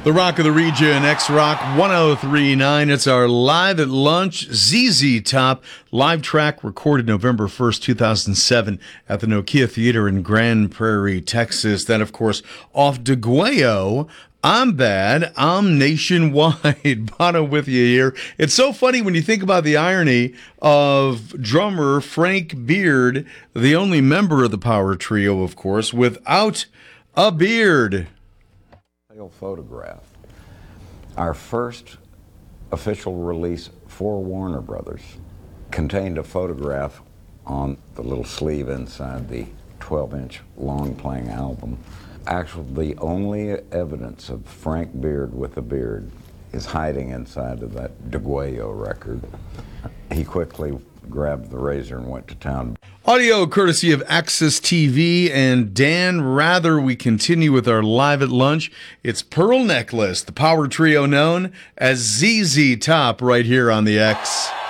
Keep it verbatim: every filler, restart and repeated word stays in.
The Rock of the Region, X-Rock one oh three point nine. It's our Live at Lunch Z Z Top live track recorded November first, two thousand seven at the Nokia Theater in Grand Prairie, Texas. Then, of course, off DeGuayo, I'm Bad, I'm Nationwide. Bono with you here. It's so funny when you think about the irony of drummer Frank Beard, the only member of the Power Trio, of course, without a beard. Photograph. Our first official release for Warner Brothers contained a photograph on the little sleeve inside the twelve inch long playing album. Actually, the only evidence of Frank Beard with a beard is hiding inside of that DeGuayo record. He quickly grabbed the razor and went to town. Audio courtesy of Access T V and Dan Rather. We continue with our Live at Lunch. It's Pearl Necklace, the Power Trio known as Z Z Top, right here on the X.